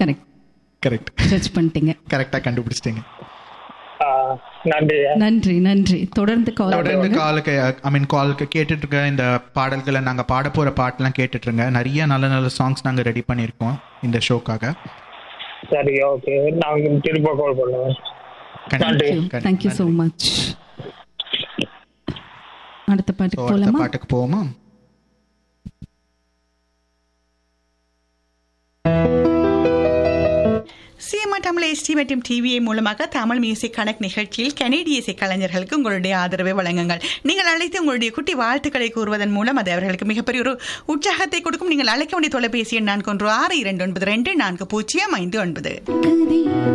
Correct correct. Judge பண்ணிட்டீங்க. கரெக்டாக கண்டுபிடிச்சிட்டீங்க. நன்றி. நன்றி நன்றி. தொடர்ந்து காலுக்கு கேட்டுட்டு இருக்க. இந்த பாடல்களை நாங்கள் பாட போகிற பாட்டெல்லாம் கேட்டுட்டு இருங்க. நிறைய நல்ல நல்ல சாங்ஸ் நாங்கள் ரெடி பண்ணியிருக்கோம் இந்த ஷோக்காக. சரி, ஓகே. நான் திரும்ப கால் பண்ணுவேன். Thank you so much. அடுத்த பாட்டுக்கு போவோமா? சிஎம்ஆர் தமிழ் HD மற்றும் டிவிஐ மூலமாக தமிழ் மியூசிக் கனெக்ட் நிகழ்ச்சியில் கனேடிய இசை கலைஞர்களுக்கு உங்களுடைய ஆதரவை வழங்குங்கள். நீங்கள் அழைத்து உங்களுடைய குட்டி வாழ்த்துக்களை கூறுவதன் மூலம் அது அவர்களுக்கு மிகப்பெரிய ஒரு உற்சாகத்தை கொடுக்கும். நீங்கள் அழைக்க வேண்டிய தொலைபேசி எண் 4162294059.